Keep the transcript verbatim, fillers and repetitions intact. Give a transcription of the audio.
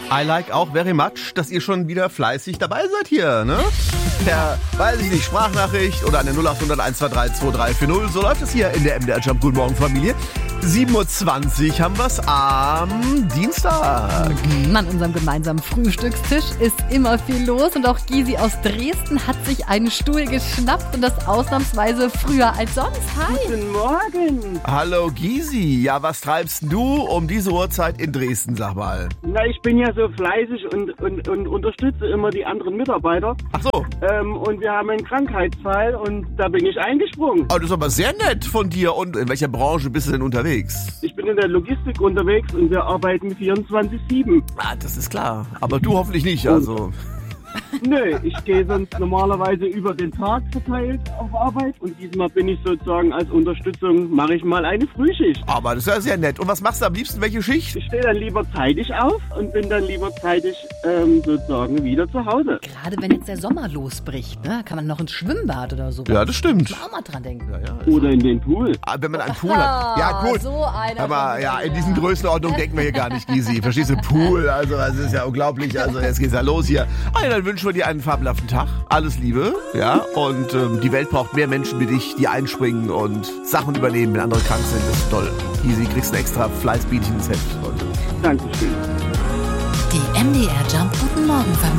I like auch very much, dass ihr schon wieder fleißig dabei seid hier, ne? Per, weiß ich nicht, Sprachnachricht oder an der null acht hundert eins zwei drei zwei drei vier null. So läuft es hier in der M D R Jump. Guten Morgen, Familie. sieben Uhr zwanzig haben wir es am Dienstag. An unserem gemeinsamen Frühstückstisch ist immer viel los und auch Gysi aus Dresden hat sich einen Stuhl geschnappt und das ausnahmsweise früher als sonst. Hi. Guten Morgen. Hallo Gysi, ja, was treibst du um diese Uhrzeit in Dresden, sag mal? Na, ich bin ja so fleißig und, und, und unterstütze immer die anderen Mitarbeiter. Ach so. Ähm, und wir haben einen Krankheitsfall und da bin ich eingesprungen. Oh, das ist aber sehr nett von dir. Und in welcher Branche bist du denn unterwegs? Ich bin in der Logistik unterwegs und wir arbeiten vierundzwanzig sieben. Ah, das ist klar. Aber du hoffentlich nicht, also. Nö, ich gehe sonst normalerweise über den Tag verteilt auf Arbeit und diesmal bin ich sozusagen als Unterstützung, mache ich mal eine Frühschicht. Aber das ist ja sehr nett. Und was machst du am liebsten? Welche Schicht? Ich stehe dann lieber zeitig auf und bin dann lieber zeitig ähm, sozusagen wieder zu Hause. Gerade wenn jetzt der Sommer losbricht, ne, kann man noch ins Schwimmbad oder so. Ja, das stimmt. Muss man auch mal dran denken. Ja, ja, also. Oder in den Pool. Ah, wenn man einen Pool hat. Ja, gut. So einer. Aber ja, in diesen Größenordnungen denken wir hier gar nicht, Gysi. Verstehst du? Pool, also das ist ja unglaublich. Also jetzt geht's ja los hier. Ah, ja, dann wünschen wir dir einen fabelhaften Tag. Alles Liebe, ja. Und ähm, die Welt braucht mehr Menschen wie dich, die einspringen und Sachen übernehmen, wenn andere krank sind. Das ist toll. Gysi, kriegst ein extra Fleißbienchen ins Heft heute. Dankeschön. Die M D R Jump Guten Morgen Familie.